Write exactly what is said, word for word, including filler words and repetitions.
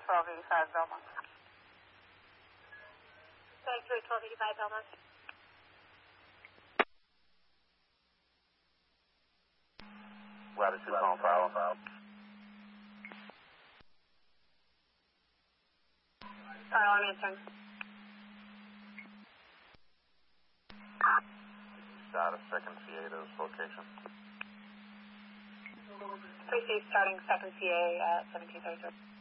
twelve eighty-five Belmont. Factory twelve eighty-five Belmont. Latitude phone file. File on answering. Status second C A to this location. Proceed starting second C A at seventeen thirty-three.